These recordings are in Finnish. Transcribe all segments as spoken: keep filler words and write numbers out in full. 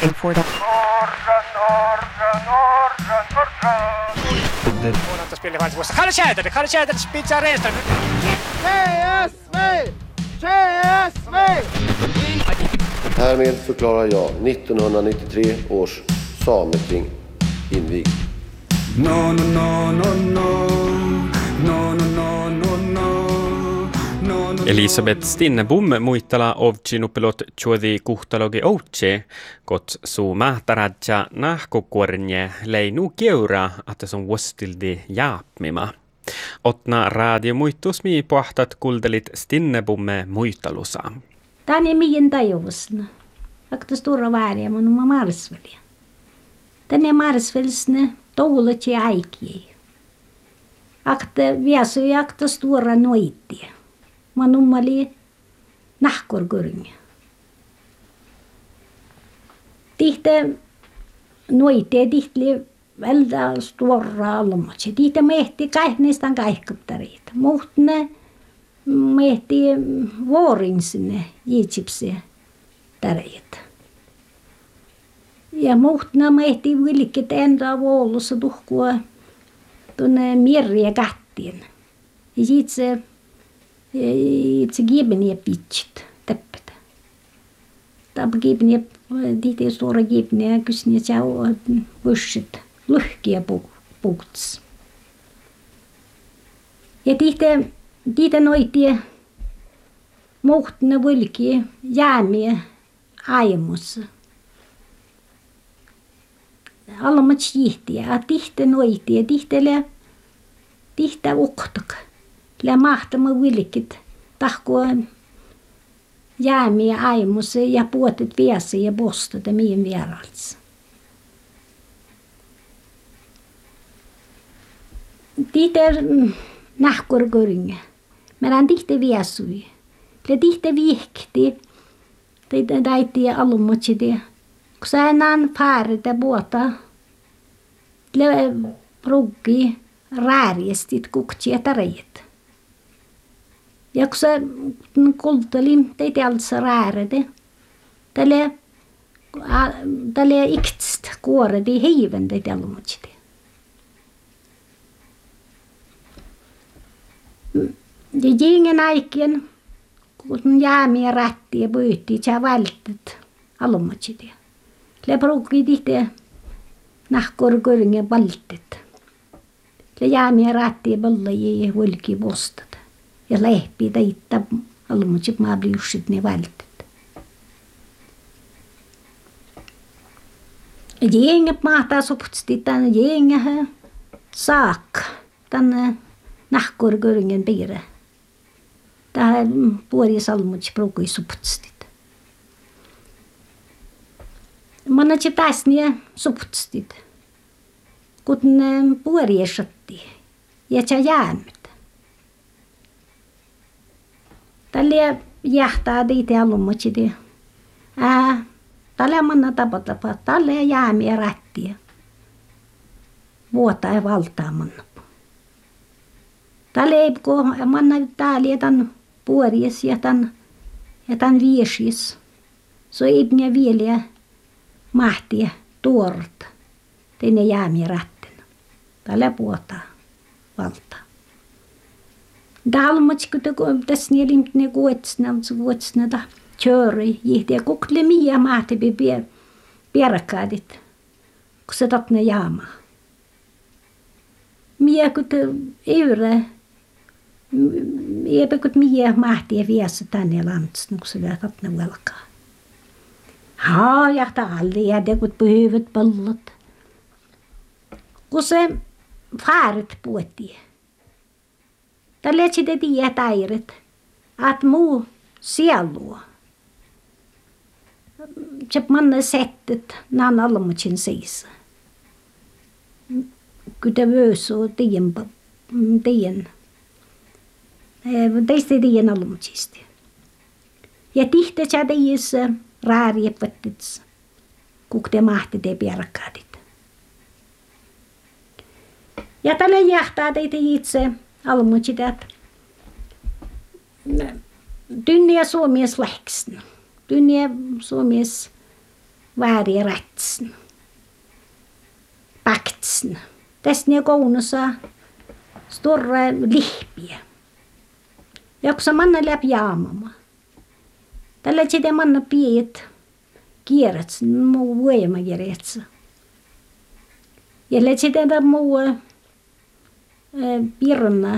waiting for the Huonoutta spillivain vuossa. Kalle Schäder, Kalle Schäder spitsar Renström. C S V! C S V! Härmed förklarar jag nittonhundranittiotre års sameting invigt. No, no, no, no, no. No, no, no, no, no. No, no, Elisabeth Stinnebom muistala ovcinupelot chuodi kuhtalogi outse, kot suu mähtäradja nahkokuornje leinu keura, että se on vuostildi jaapmima. Otna radio muistusmi pohtat kultelit Stinnebomme muistalusa. Tämä on meidän tajuvusna. Akta stora värja, men on marsvelja. Tänne marsvelsne toulut ja aikia. Akta viesu ja akta stora noitia. Man nummali nahkorgurnya. Tihte noitia tihti välda stora almatsi. Tihte mehti kaihneistaan kaihkaptareita. Muhtne mehti vuorinsine jiitsipse tareita. Ja muhtna mehti vilkit enda vuolussa tuhkua tuonne mierriä kättien. Ja jiitse itse gibniä pitsit täppätä. Tämä gibniä, tihti suora gibniä, kysniä saa vyssit, lyhkiä puhuts. Ja tihti, tihti noitie muhtna vilkiä jäämiä aimussa. Alamat jihtiä, a tihti noitie, tihti lää, tihti uhtaka. Lää mahtama vilkit tahkoa jäämiä aimussa ja puotet viessä ja postat ja mihin vieralts. Tihti nahkorgurnya. Meidän tihti viesui. Lää tihti vihkti. Teitä täiti alumutsi. Kun sä enää paarita puota. Lää ruggi rääriestit kuktia tareet. Ja kun se kultali, teitä alsa rääräde, tälle tälle iktst kuoredi heiven teitä alumutsite. Ja jingen aikien, kun jäämiä rättiä pyyhtii, sä vältät alumutsite. Le pruukki tihti nahkorgurnya valtet. Le jäämiä rättiä pallajia ja vulki postat. Ja lehpi teitä almutsip maa bliussit ne vältet. Jengep mahtaa suptsti tän jengähä saakka tän nahkorguringen piirre. Tähän puolis almutsip ruukui suptstit. Manatsi täsniä suptstit. Kuten puoriesatti ja tja jäämät. Tälle jähtää teitä alumutsiti. Ää, tälle manna tapa tapa, tälle jäämiä rättiä. Vuota ja valtaa manna. Tälle ei ko manna täällä tän puoris ja tän ja tän viesis. So ei minä vielä mahtia tuorta. Teine jäämiä rättinä. Tälle vuota valtaa. Dalmats kun tässä niin limpne kuotsna kuotsna ta köri jihti kukle mia mahti bi pier pierakadit kun se tatne jaama. Mia kun eure eipä kun mia mahti viessä tänne lantsna kun se tatne velkaa. Haa ja talli ja de kun pyhyvät pallot. Kun se faaret puotti. Tällä sitten tiedä täiret, että muu sielua. Se manna settet, naan almutsin seisa. Kyllä vösoo tien, tien. Teistä tien almutsista. Ja tihtä sä teissä rääriä vattits, kun te mahti te pierakkaadit. Ja tällä jähtää teitä itse. Almutsit, että tynniä suomies läksnä. Tynniä suomies vääri rätsen. Paktsen. Tästä ne koulussa stora lihpiä. Jaksa manna läpi jaamama. Tällä sitä manna piet kierrät, muu voima kierrät. Ja läht sitä muu pirna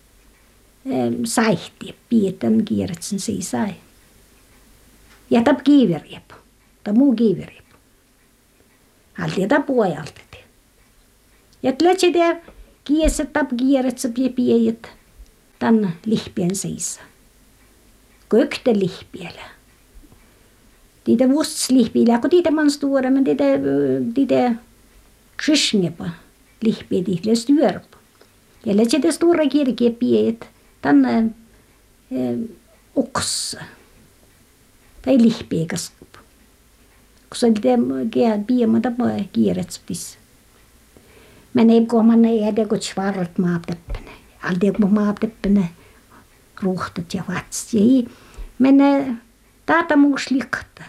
saihti pietän kierrät sen sai. Ja tap kiiveriep, ta muu kiiveriep. Alti ta puojalta. Ja läht sitä kiesä tap kierrät se piet tän lihpien seisa. Kökte lihpielä. Tiitä vuosts lihpielä, kun tiitä man stora, men tiitä tiitä krishnepa lihpiä tiitä styrpa. Ja läht sitä stora kirke piet tänne eh, oksa. Tai lihpiä kaskup. Kun se tiitä piemä tapa kierretspis. Men ei kohman ei edä kun svarat maapteppene. Alti kun maapteppene ruhtat ja vatsit. Men taata muus likta.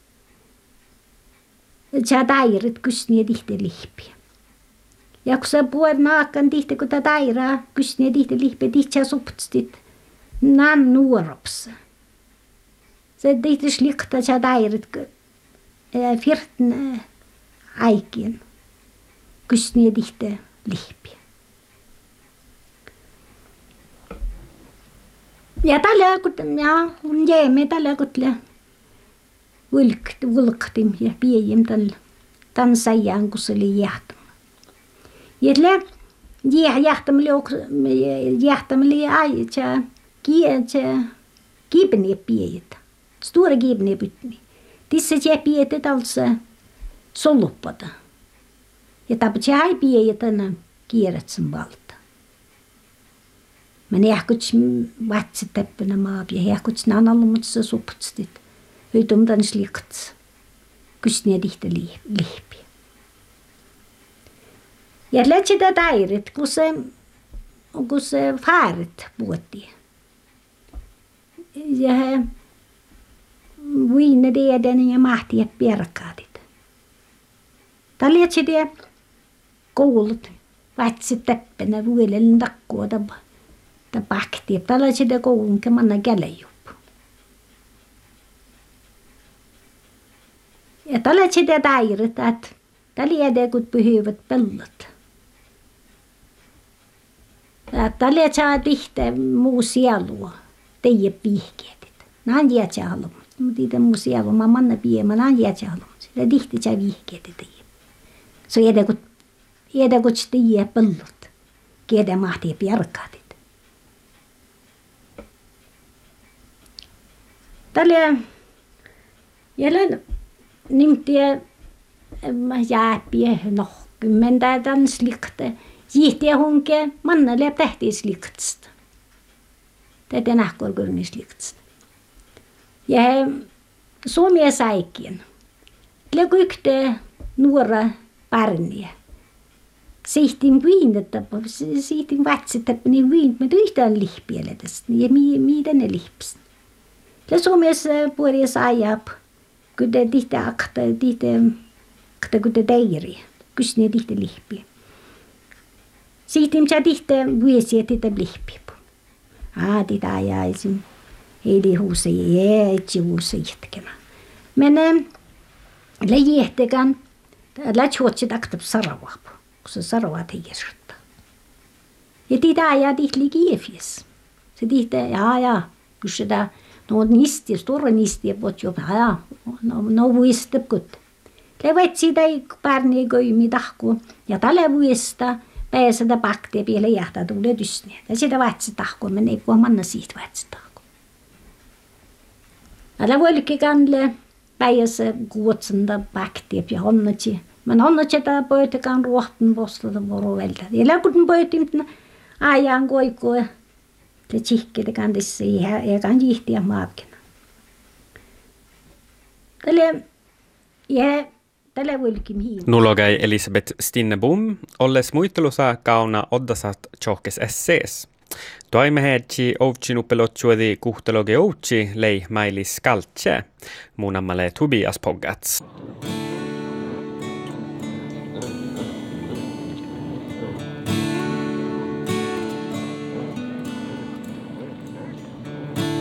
Sä tairit kysniä tihti lihpiä. Ja kun sä puhuit naakan tihti, kun tää tairaa kysniä tihti lihpiä, tihti sä suptstit nan nuoropsa. Se tihti slikta sä tairit firten aikien kysniä tihti lihpiä. Ja tällä kun ja jäämme tällä kun vulkt vulktim ja piejim tällä tän säijään kun se oli jähtama. Ja tällä jää jähtamille jähtamille ai tja kietsä kipne piejet. Stora kipne pytni. Tissa tja pietet alltså soluppada. Ja tapat tja piejet tänä kierretsen valta. Men ehkuts vatsit täppänä maapia, ehkuts nanalumutsa suptstit. Höytum tän slikts. Kysniä tihti lihpi. Ja läht sitä tairit, kun se, kun se faarit puhutti. Ja he viine tiedän ja mahti perkaatit. Tää läht sitä koulut vatsit täppänä vuolellen takkua tapa. Ta pakti, tällä sitä koulun kemanna käläjuppu. Ja tällä sitä tairit, että tällä jädä kun pyhyvät pellot. Tällä saa tihtä muu sielua, teijä pihkeetit. Nään jäät sä haluun. Mutta itse muu sielu, mä manna piemä, nään jäät sä haluun. Sitä tihtä sä vihkeetit teijä. Se jädä kun, jädä kun teijä pellot. Kiedä mahti pierkaatit. Tällä jäljellä nimtiä jääpiä nohkymmentä tämän slikta. Jihtiä hunke manna läp tähtiä sliktsta. Tätä nähkorkurni sliktsta. Ja Suomia säikin. Läku yktä nuora parnia. Sihtin viinettäpä, sihtin vatsittäpä, niin viin, mutta yhtään lihpielä tästä. Ja mitä ne lihpistä. Ja Suomessa puolessa ajap, kun te tihti akta, tihti akta, kun te teiri, kysni tihti lihpiä. Sitten minä tihti vuosia, että te lihpiä. Ah, tihti ajaisin, ei huusa, ei huusa jihtikena. Men läjihtikän, lätsuotsit akta saravaa, kun se saravaa teijäsruttaa. Ja tihti ajaa tihti liikiefis. Se tihti, jaa, jaa, kysytään. No nisti, stora nisti, pot jo ja no no vuista kut. Levet sitä pärni koimi tahku ja tällä vuista päästä pakte vielä jahta tulee tysni. Ja sitä vatsi tahku menee kun manna siitä vatsi tahku. Tällä vuolki kanle päässä kuotsanda pakte ja onnetsi. Men onnetsi ta poitekan ruohten postata vorovelta. Ja läkuten poitin ajan koikkoa. Det kikket det kan det se här jag kan gifta magen. Tälle ja tälle vulkim hiin. Nulogai Elisabeth Stinnebom olles muittelusa kauna oddasat chohkes essees. Toime hedji ovchinupelotsuodi kuhtaloge ouchi lei mailis kaltse. Muun ammale Tobias Poggats.